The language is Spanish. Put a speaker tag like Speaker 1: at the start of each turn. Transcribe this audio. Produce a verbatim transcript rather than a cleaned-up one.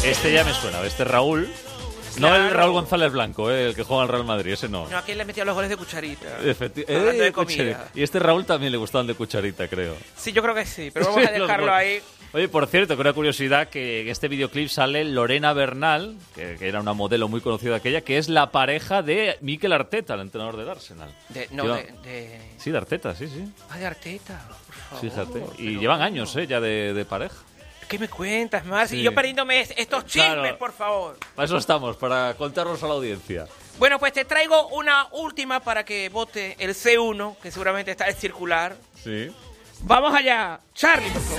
Speaker 1: Este ya me suena, este Raúl. No
Speaker 2: Claro.
Speaker 1: el Raúl González Blanco, eh, el que juega al Real Madrid, ese no.
Speaker 2: No, aquí le metía los goles de Cucharita.
Speaker 1: Efecti-
Speaker 2: Hablando
Speaker 1: eh,
Speaker 2: de comida.
Speaker 1: cucharita. Y este Raúl también le gustaban de cucharita, creo.
Speaker 2: Sí, yo creo que sí, pero vamos a
Speaker 1: Sí, los
Speaker 2: dejarlo
Speaker 1: goles.
Speaker 2: ahí.
Speaker 1: Oye, por cierto, que una curiosidad, que en este videoclip sale Lorena Bernal, que, que era una modelo muy conocida aquella, que es la pareja de Mikel Arteta, el entrenador del Arsenal.
Speaker 2: De, no,
Speaker 1: Lleva-
Speaker 2: de, de...
Speaker 1: Sí, de Arteta, sí, sí.
Speaker 2: Ah, de Arteta, por favor.
Speaker 1: Fíjate. Y
Speaker 2: pero
Speaker 1: llevan
Speaker 2: bueno.
Speaker 1: años, eh, ya de, de pareja.
Speaker 2: ¿Qué me cuentas, más?
Speaker 1: Sí.
Speaker 2: Y yo perdiéndome es- estos chismes,
Speaker 1: Claro.
Speaker 2: por favor.
Speaker 1: Para eso estamos, para contarnos a la audiencia.
Speaker 2: Bueno, pues te traigo una última para que vote el C uno, que seguramente está el circular.
Speaker 1: Sí.
Speaker 2: Vamos allá, Charlie, por favor.